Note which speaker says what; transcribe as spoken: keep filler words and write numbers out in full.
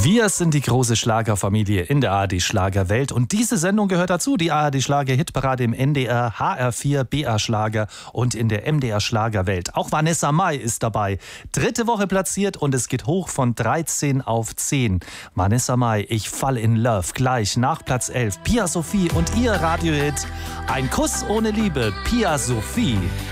Speaker 1: Wir sind die große Schlagerfamilie in der A R D Schlagerwelt und diese Sendung gehört dazu, die A R D Schlager-Hitparade im N D R, H R vier, B R Schlager und in der M D R Schlagerwelt. Auch Vanessa Mai ist dabei. Dritte Woche platziert und es geht hoch von dreizehn auf zehn. Vanessa Mai, ich fall in love, gleich nach Platz elf. Pia Sophie und ihr Radiohit Ein Kuss ohne Liebe, Pia Sophie.